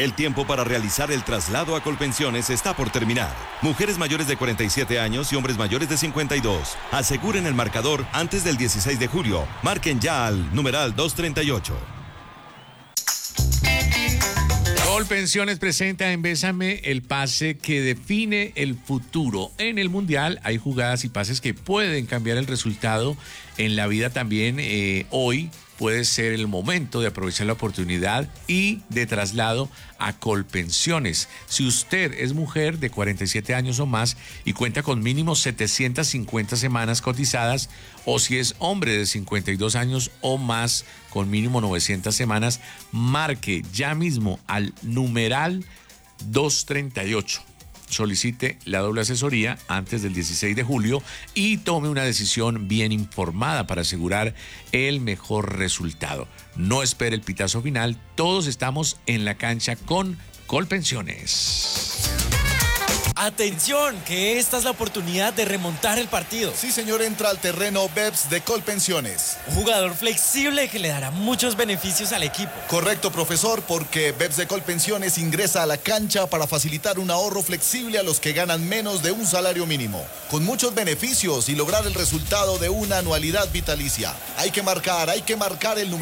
El tiempo para realizar el traslado a Colpensiones está por terminar. Mujeres mayores de 47 años y hombres mayores de 52. Aseguren el marcador antes del 16 de julio. Marquen ya al numeral 238. Colpensiones presenta en Bésame el pase que define el futuro. En el Mundial hay jugadas y pases que pueden cambiar el resultado en la vida también. Hoy puede ser el momento de aprovechar la oportunidad y de traslado a Colpensiones. Si usted es mujer de 47 años o más y cuenta con mínimo 750 semanas cotizadas, o si es hombre de 52 años o más con mínimo 900 semanas, marque ya mismo al numeral 238. Solicite la doble asesoría antes del 16 de julio y tome una decisión bien informada para asegurar el mejor resultado. No espere el pitazo final, todos estamos en la cancha con Colpensiones. Atención, que esta es la oportunidad de remontar el partido. Sí, señor, entra al terreno BEPS de Colpensiones. Un jugador flexible que le dará muchos beneficios al equipo. Correcto, profesor, porque BEPS de Colpensiones ingresa a la cancha para facilitar un ahorro flexible a los que ganan menos de un salario mínimo, con muchos beneficios y lograr el resultado de una anualidad vitalicia. Hay que marcar el número